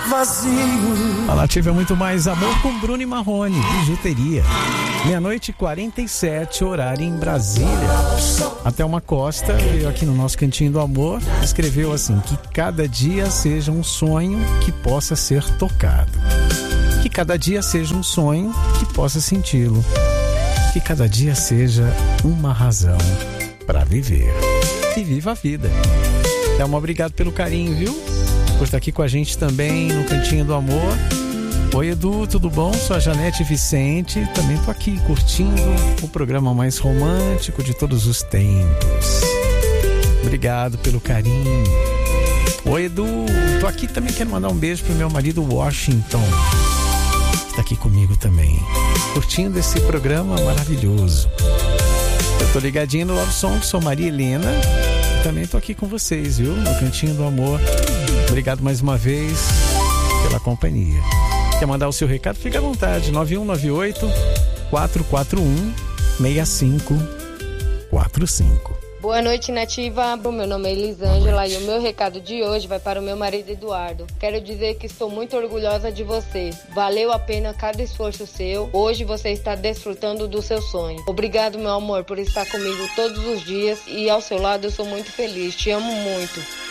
A Nativa é muito mais amor com Bruno e Marrone, bijuteria. 00:47, horário em Brasília. Até uma Costa veio aqui no nosso Cantinho do Amor, escreveu assim: que cada dia seja um sonho que possa ser tocado. Que cada dia seja um sonho que possa senti-lo. Que cada dia seja uma razão para viver. E viva a vida. Thelma, obrigado pelo carinho, viu? Por estar aqui com a gente também no Cantinho do Amor. Oi, Edu, tudo bom? Sou a Janete Vicente. Também tô aqui curtindo o programa mais romântico de todos os tempos. Obrigado pelo carinho. Oi, Edu, tô aqui também, quero mandar um beijo pro meu marido Washington. Está aqui comigo também, curtindo esse programa maravilhoso. Eu tô ligadinho no Love Song, sou Maria Helena. Também tô aqui com vocês, viu? No Cantinho do Amor. Obrigado mais uma vez pela companhia. Quer mandar o seu recado? Fique à vontade. 9198-441-6545. Boa noite, Nativa. Meu nome é Elisângela e o meu recado de hoje vai para o meu marido Eduardo. Quero dizer que estou muito orgulhosa de você. Valeu a pena cada esforço seu. Hoje você está desfrutando do seu sonho. Obrigado, meu amor, por estar comigo todos os dias e ao seu lado eu sou muito feliz. Te amo muito.